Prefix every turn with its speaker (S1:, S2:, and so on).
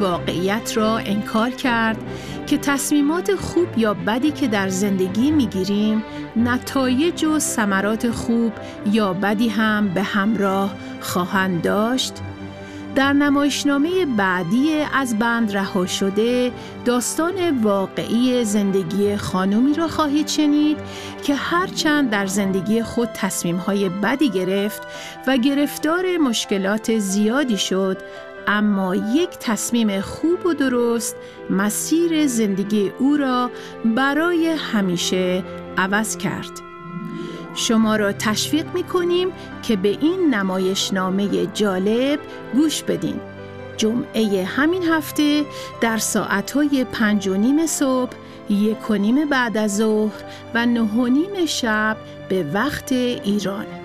S1: واقعیت را انکار کرد که تصمیمات خوب یا بدی که در زندگی میگیریم نتایج و ثمرات خوب یا بدی هم به همراه خواهند داشت. در نمایشنامه بعدی از بند رها شده داستان واقعی زندگی خانومی را خواهید شنید که هرچند در زندگی خود تصمیم‌های بدی گرفت و گرفتار مشکلات زیادی شد، اما یک تصمیم خوب و درست مسیر زندگی او را برای همیشه عوض کرد. شما را تشویق می‌کنیم که به این نمایشنامه جالب گوش بدین. جمعه همین هفته در ساعت‌های 5:30 صبح، 1:30 بعد از ظهر و 9:30 شب به وقت ایران.